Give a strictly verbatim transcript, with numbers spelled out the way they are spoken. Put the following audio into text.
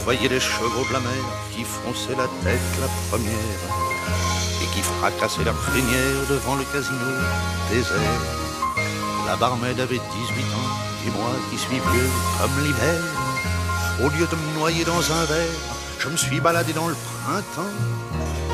voyais les chevaux de la mer qui fronçaient la tête la première et qui fracassaient leur crinière devant le casino désert. La barmaid avait dix-huit ans et moi qui suis vieux comme l'hiver, au lieu de me noyer dans un verre, je me suis baladé dans le printemps